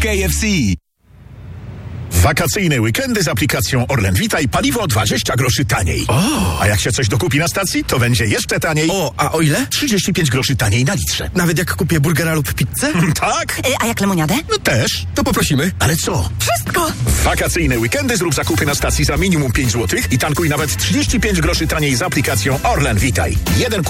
KFC. Wakacyjne weekendy z aplikacją Orlen Witaj paliwo 20 groszy taniej. A jak się coś dokupi na stacji, to będzie jeszcze taniej. A o ile? 35 groszy taniej na litrze. Nawet jak kupię burgera lub pizzę? Tak? A jak lemoniadę? No też. To poprosimy. Ale co? Wszystko! W wakacyjne weekendy zrób zakupy na stacji za minimum 5 zł i tankuj nawet 35 groszy taniej z aplikacją Orlen Witaj. Jeden